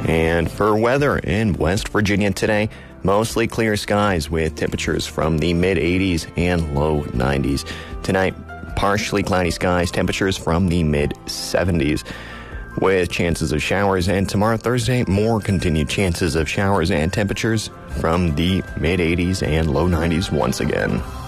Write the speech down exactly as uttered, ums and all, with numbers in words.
And for weather in West Virginia today, mostly clear skies with temperatures from the mid eighties and low nineties. Tonight, partially cloudy skies, temperatures from the mid seventies with chances of showers. And tomorrow, Thursday, more continued chances of showers and temperatures from the mid eighties and low nineties once again.